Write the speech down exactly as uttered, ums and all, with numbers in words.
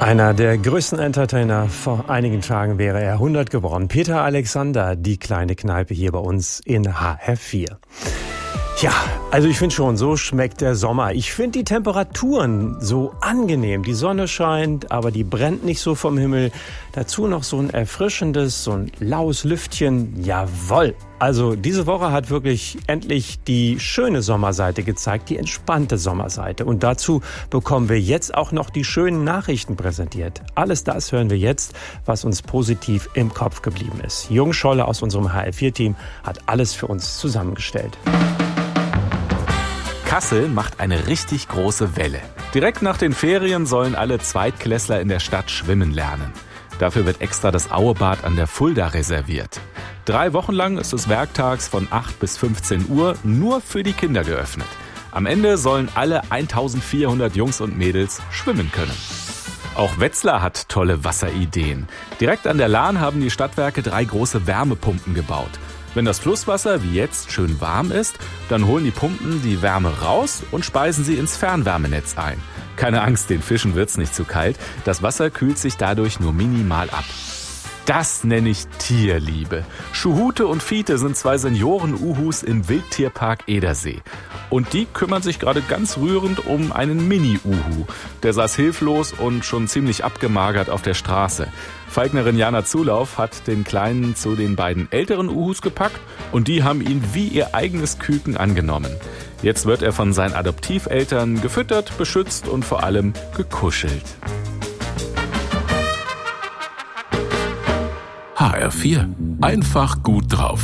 Einer der größten Entertainer. Vor einigen Tagen wäre er hundert geworden. Peter Alexander, die kleine Kneipe hier bei uns in H R vier. Ja, also ich finde schon, so schmeckt der Sommer. Ich finde die Temperaturen so angenehm. Die Sonne scheint, aber die brennt nicht so vom Himmel. Dazu noch so ein erfrischendes, so ein laues Lüftchen. Jawohl. Also diese Woche hat wirklich endlich die schöne Sommerseite gezeigt, die entspannte Sommerseite. Und dazu bekommen wir jetzt auch noch die schönen Nachrichten präsentiert. Alles das hören wir jetzt, was uns positiv im Kopf geblieben ist. Jung Scholle aus unserem H R vier Team hat alles für uns zusammengestellt. Kassel macht eine richtig große Welle. Direkt nach den Ferien sollen alle Zweitklässler in der Stadt schwimmen lernen. Dafür wird extra das Auebad an der Fulda reserviert. Drei Wochen lang ist es werktags von acht bis fünfzehn Uhr nur für die Kinder geöffnet. Am Ende sollen alle eintausendvierhundert Jungs und Mädels schwimmen können. Auch Wetzlar hat tolle Wasserideen. Direkt an der Lahn haben die Stadtwerke drei große Wärmepumpen gebaut. Wenn das Flusswasser wie jetzt schön warm ist, dann holen die Pumpen die Wärme raus und speisen sie ins Fernwärmenetz ein. Keine Angst, den Fischen wird's nicht zu kalt. Das Wasser kühlt sich dadurch nur minimal ab. Das nenne ich Tierliebe. Schuhute und Fiete sind zwei Senioren-Uhus im Wildtierpark Edersee. Und die kümmern sich gerade ganz rührend um einen Mini-Uhu. Der saß hilflos und schon ziemlich abgemagert auf der Straße. Falknerin Jana Zulauf hat den Kleinen zu den beiden älteren Uhus gepackt und die haben ihn wie ihr eigenes Küken angenommen. Jetzt wird er von seinen Adoptiveltern gefüttert, beschützt und vor allem gekuschelt. H R vier. Einfach gut drauf.